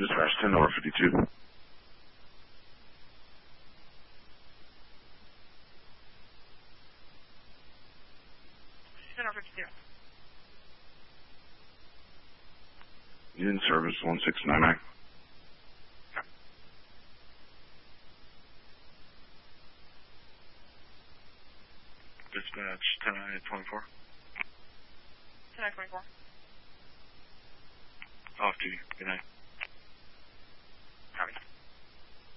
Dispatch 10 over 52. 52. In service 1699. Okay. Dispatch 10-24. 10-24. Off duty. Good night.